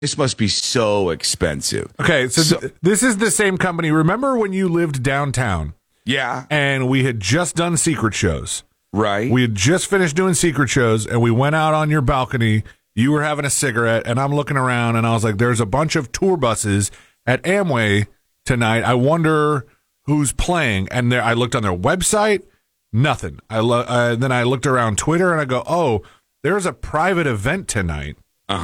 This must be so expensive. Okay, so this is the same company. Remember when you lived downtown? Yeah. And we had just done secret shows. Right. We had just finished doing secret shows, and we went out on your balcony. You were having a cigarette, and I'm looking around, and I was like, there's a bunch of tour buses at Amway tonight. I wonder who's playing. And I looked on their website, nothing. Then I looked around Twitter, and I go, oh, there's a private event tonight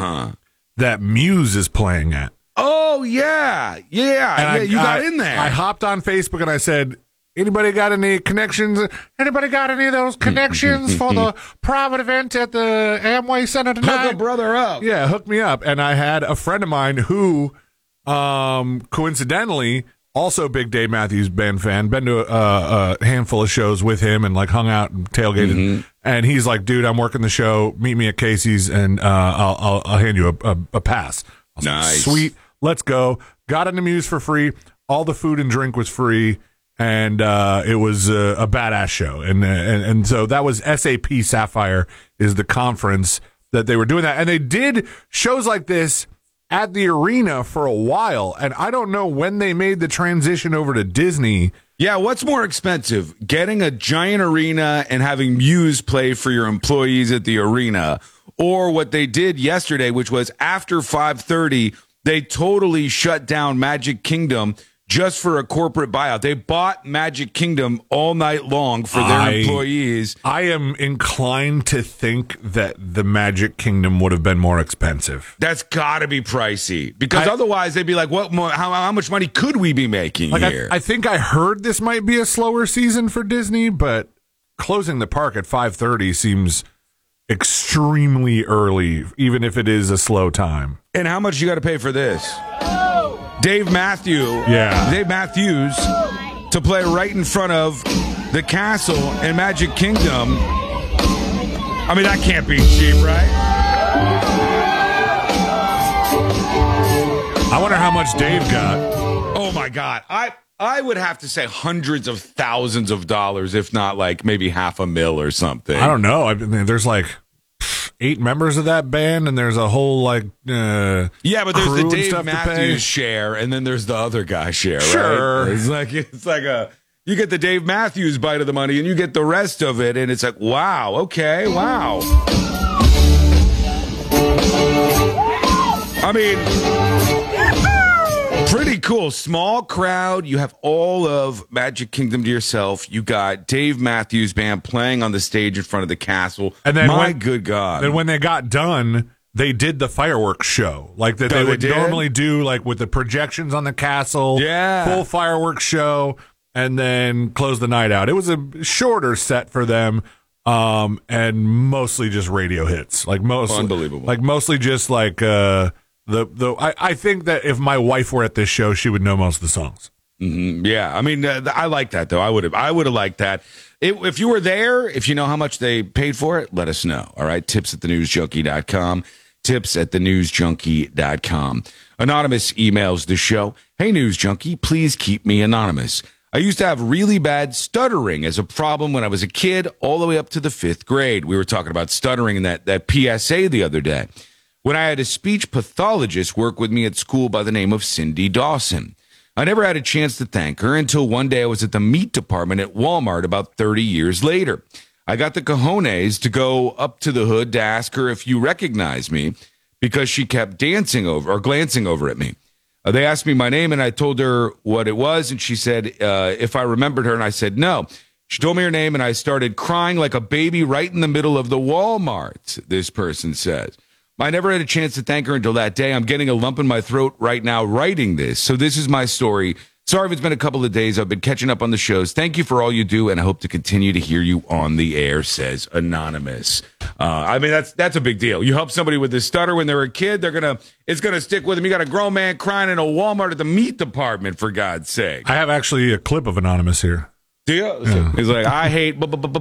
that Muse is playing at. Oh, yeah. Yeah. You got in there. I hopped on Facebook, and I said, anybody got any connections? Anybody got any of those connections for the private event at the Amway Center tonight? Hook a brother up. Yeah, hook me up. And I had a friend of mine who, coincidentally, also a big Dave Matthews Band fan, been to a handful of shows with him and like hung out and tailgated. And he's like, dude, I'm working the show. Meet me at Casey's, and I'll hand you a pass. I was like, nice. Sweet. Let's go. Got into Muse for free. All the food and drink was free. And it was a badass show. And so that was SAP Sapphire is the conference that they were doing that. And they did shows like this at the arena for a while. And I don't know when they made the transition over to Disney. Yeah, what's more expensive? Getting a giant arena and having Muse play for your employees at the arena, or what they did yesterday, which was after 5:30, they totally shut down Magic Kingdom just for a corporate buyout. They bought Magic Kingdom all night long for their employees. I am inclined to think that the Magic Kingdom would have been more expensive. That's got to be pricey, because otherwise they'd be like, "What? How much money could we be making here?" I think I heard this might be a slower season for Disney, but closing the park at 5:30 seems extremely early, even if it is a slow time. And how much you got to pay for this? Dave Matthews to play right in front of the castle in Magic Kingdom. I mean, that can't be cheap, right? I wonder how much Dave got. Oh, my God. I would have to say hundreds of thousands of dollars, if not like maybe $500,000 or something. I don't know. I mean, there's like 8 members of that band, and there's a whole like but there's the Dave Matthews share, and then there's the other guy share. Sure, right? It's like you get the Dave Matthews bite of the money, and you get the rest of it, and it's like, wow, okay, wow. I mean, pretty cool. Small crowd. You have all of Magic Kingdom to yourself. You got Dave Matthews Band playing on the stage in front of the castle. And then good God. And when they got done, they did the fireworks show. Like that they would normally do, like with the projections on the castle. Yeah. Full fireworks show, and then close the night out. It was a shorter set for them, and mostly just radio hits. Like unbelievable. Like mostly just like I think that if my wife were at this show, she would know most of the songs. Mm-hmm. Yeah, I mean, I like that though. I would have liked that. If you were there, if you know how much they paid for it, let us know. All right, tips@thenewsjunkie.com. Tips@thenewsjunkie.com. Anonymous emails the show. Hey, News Junkie, please keep me anonymous. I used to have really bad stuttering as a problem when I was a kid, all the way up to the 5th grade. We were talking about stuttering in that PSA the other day, when I had a speech pathologist work with me at school by the name of Cindy Dawson. I never had a chance to thank her until one day I was at the meat department at Walmart about 30 years later. I got the cojones to go up to the hood to ask her if you recognize me, because she kept glancing over at me. They asked me my name, and I told her what it was, and she said if I remembered her, and I said no. She told me her name, and I started crying like a baby right in the middle of the Walmart, this person says. I never had a chance to thank her until that day. I'm getting a lump in my throat right now writing this. So this is my story. Sorry if it's been a couple of days. I've been catching up on the shows. Thank you for all you do, and I hope to continue to hear you on the air, says Anonymous. I mean, that's a big deal. You help somebody with this stutter when they're a kid, it's gonna stick with them. You got a grown man crying in a Walmart at the meat department, for God's sake. I have actually a clip of Anonymous here. Do you? Yeah. He's like, I hate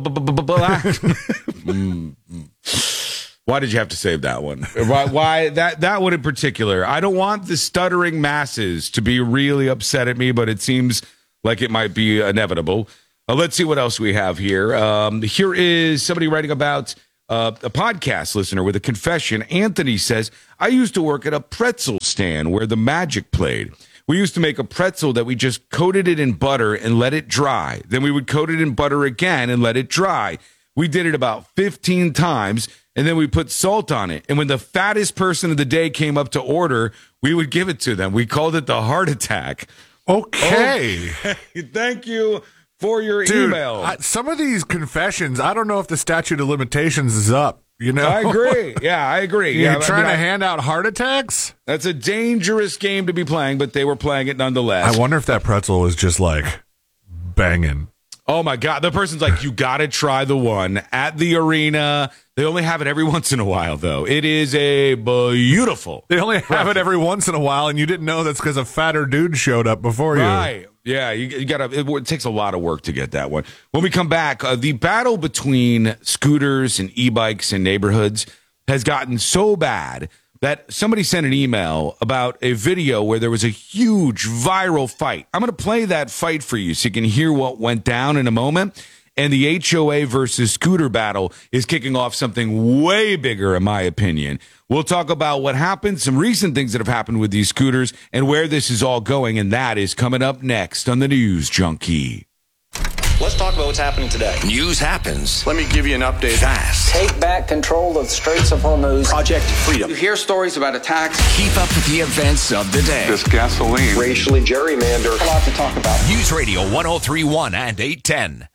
Why did you have to save that one? Why that one in particular? I don't want the stuttering masses to be really upset at me, but it seems like it might be inevitable. Let's see what else we have here. Here is somebody writing about a podcast listener with a confession. Anthony says, I used to work at a pretzel stand where the Magic played. We used to make a pretzel that we just coated it in butter and let it dry. Then we would coat it in butter again and let it dry. We did it about 15 times, and then we put salt on it. And when the fattest person of the day came up to order, we would give it to them. We called it the heart attack. Okay. Thank you for your email. Some of these confessions, I don't know if the statute of limitations is up. You know, I agree. Yeah, I agree. You're trying to hand out heart attacks? That's a dangerous game to be playing, but they were playing it nonetheless. I wonder if that pretzel is just like banging. Oh my God. The person's like, you got to try the one at the arena. They only have it every once in a while, though. It is a beautiful. They only have it every once in a while, and you didn't know that's because a fatter dude showed up before you. Right. Yeah, you got to. It takes a lot of work to get that one. When we come back, the battle between scooters and e-bikes in neighborhoods has gotten so bad that somebody sent an email about a video where there was a huge viral fight. I'm going to play that fight for you so you can hear what went down in a moment. And the HOA versus scooter battle is kicking off something way bigger, in my opinion. We'll talk about what happened, some recent things that have happened with these scooters, and where this is all going. And that is coming up next on the News Junkie. Let's talk about what's happening today. News happens. Let me give you an update. Fast. Take back control of the Straits of Hormuz. Project Freedom. You hear stories about attacks. Keep up with the events of the day. This gasoline. Racially gerrymandered. A lot to talk about. News Radio 1031 and 810.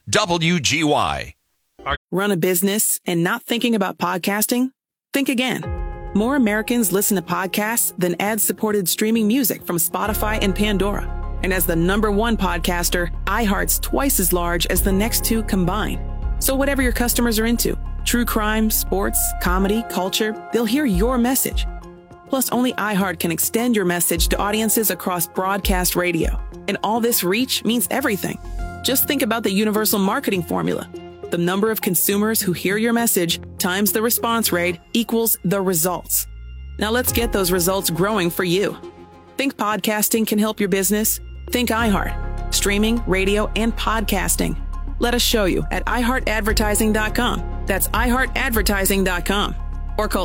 WGY. Run a business and not thinking about podcasting? Think again. More Americans listen to podcasts than ad-supported streaming music from Spotify and Pandora. And as the #1 podcaster, iHeart's twice as large as the next two combined. So whatever your customers are into, true crime, sports, comedy, culture, they'll hear your message. Plus, only iHeart can extend your message to audiences across broadcast radio. And all this reach means everything. Just think about the universal marketing formula. The number of consumers who hear your message times the response rate equals the results. Now let's get those results growing for you. Think podcasting can help your business? Think iHeart. Streaming, radio, and podcasting. Let us show you at iHeartAdvertising.com. That's iHeartAdvertising.com. Or call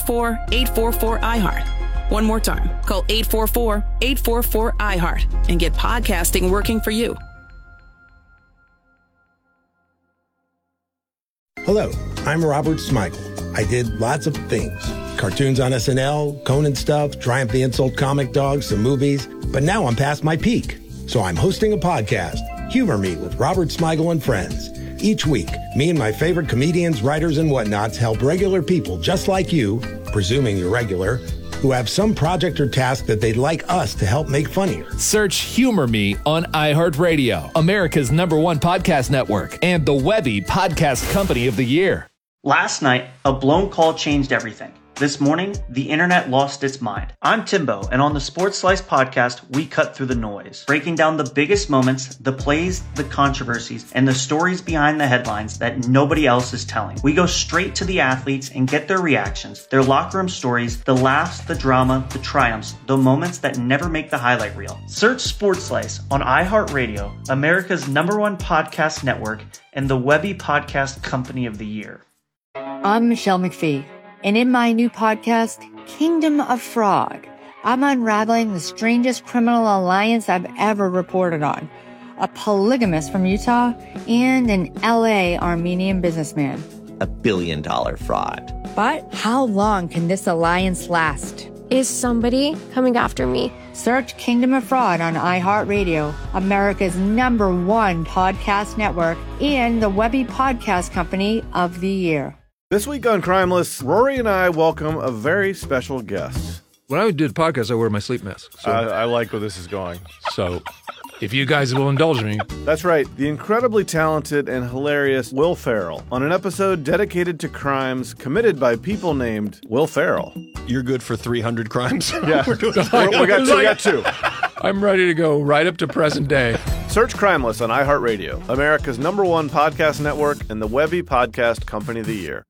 844-844-iHeart. One more time. Call 844-844-iHeart and get podcasting working for you. Hello, I'm Robert Smigel. I did lots of things. Cartoons on SNL, Conan stuff, Triumph the Insult Comic Dog, some movies. But now I'm past my peak. So I'm hosting a podcast, Humor Me with Robert Smigel and Friends. Each week, me and my favorite comedians, writers, and whatnots help regular people just like you, presuming you're regular, who have some project or task that they'd like us to help make funnier. Search Humor Me on iHeartRadio, America's #1 podcast network, and the Webby Podcast Company of the Year. Last night, a blown call changed everything. This morning, the internet lost its mind. I'm Timbo, and on the Sports Slice podcast, we cut through the noise, breaking down the biggest moments, the plays, the controversies, and the stories behind the headlines that nobody else is telling. We go straight to the athletes and get their reactions, their locker room stories, the laughs, the drama, the triumphs, the moments that never make the highlight reel. Search Sports Slice on iHeartRadio, America's #1 podcast network, and the Webby Podcast Company of the Year. I'm Michelle McPhee. And in my new podcast, Kingdom of Fraud, I'm unraveling the strangest criminal alliance I've ever reported on. A polygamist from Utah and an LA Armenian businessman. $1 billion fraud. But how long can this alliance last? Is somebody coming after me? Search Kingdom of Fraud on iHeartRadio, America's #1 podcast network, and the Webby Podcast Company of the Year. This week on Crimeless, Rory and I welcome a very special guest. When I do the podcast, I wear my sleep mask. So I like where this is going. So, if you guys will indulge me. That's right, the incredibly talented and hilarious Will Ferrell on an episode dedicated to crimes committed by people named Will Ferrell. You're good for 300 crimes? Yeah, we got two. I'm ready to go right up to present day. Search Crimeless on iHeartRadio, America's #1 podcast network, and the Webby Podcast Company of the Year.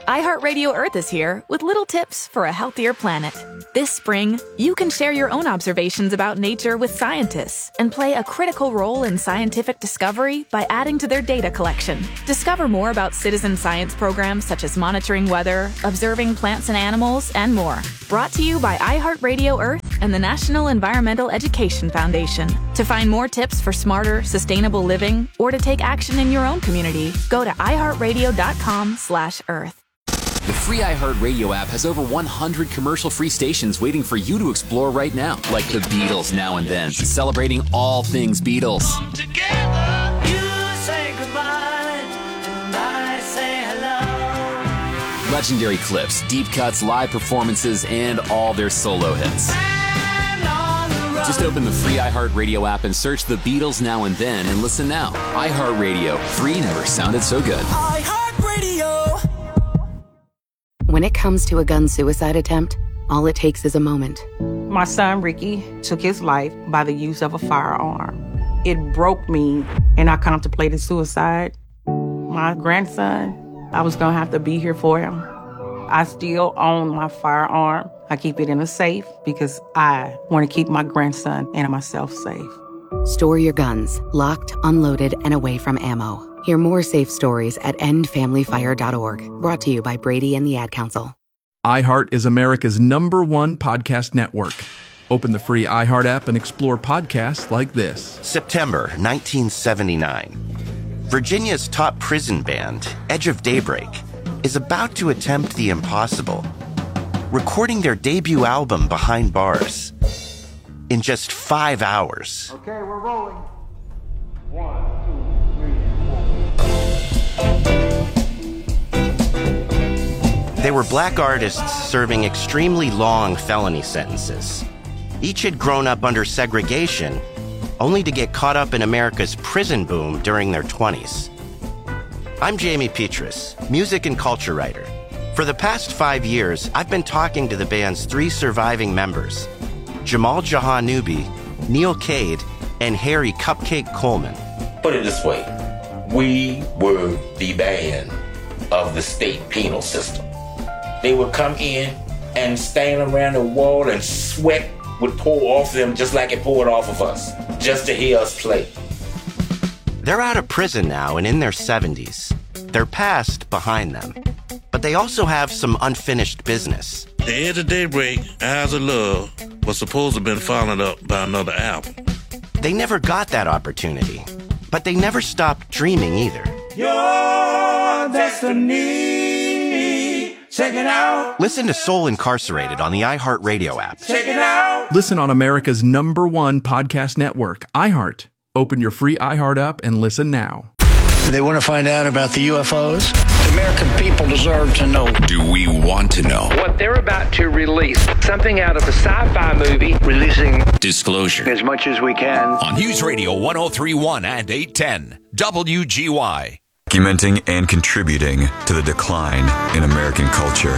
iHeartRadio Earth is here with little tips for a healthier planet. This spring, you can share your own observations about nature with scientists and play a critical role in scientific discovery by adding to their data collection. Discover more about citizen science programs such as monitoring weather, observing plants and animals, and more. Brought to you by iHeartRadio Earth and the National Environmental Education Foundation. To find more tips for smarter, sustainable living or to take action in your own community, go to iHeartRadio.com/Earth. The free iHeartRadio app has over 100 commercial-free stations waiting for you to explore right now, like the Beatles Now and Then, celebrating all things Beatles. Together, you say goodbye, and I say hello. Legendary clips, deep cuts, live performances, and all their solo hits. Just open the free iHeartRadio app and search the Beatles Now and Then and listen now. iHeartRadio. Free never sounded so good. iHeartRadio. When it comes to a gun suicide attempt, all it takes is a moment. My son, Ricky, took his life by the use of a firearm. It broke me, and I contemplated suicide. My grandson, I was going to have to be here for him. I still own my firearm. I keep it in a safe because I want to keep my grandson and myself safe. Store your guns, locked, unloaded, and away from ammo. Hear more safe stories at endfamilyfire.org. Brought to you by Brady and the Ad Council. iHeart is America's #1 podcast network. Open the free iHeart app and explore podcasts like this. September 1979. Virginia's top prison band, Edge of Daybreak, is about to attempt the impossible, recording their debut album Behind Bars in just 5 hours. Okay, we're rolling. 1, 2, 3, 4. They were black artists serving extremely long felony sentences. Each had grown up under segregation, only to get caught up in America's prison boom during their 20s. I'm Jamie Petrus, music and culture writer. For the past 5 years, I've been talking to the band's 3 surviving members, Jamal Jahanubi, Neil Cade, and Harry Cupcake Coleman. Put it this way, we were the band of the state penal system. They would come in and stand around the wall and sweat would pour off them just like it poured off of us, just to hear us play. They're out of prison now and in their 70s. Their past behind them. But they also have some unfinished business. The Edge of Daybreak, Eyes of Love, was supposed to have been followed up by another album. They never got that opportunity, but they never stopped dreaming either. Your destiny, check it out. Listen to Soul Incarcerated on the iHeartRadio app. Check it out. Listen on America's #1 podcast network, iHeart. Open your free iHeart app and listen now. They want to find out about the UFOs? The American people deserve to know. Do we want to know? What they're about to release, something out of a sci-fi movie. Releasing disclosure as much as we can. On News Radio 103.1 and 810 WGY. Documenting and contributing to the decline in American culture.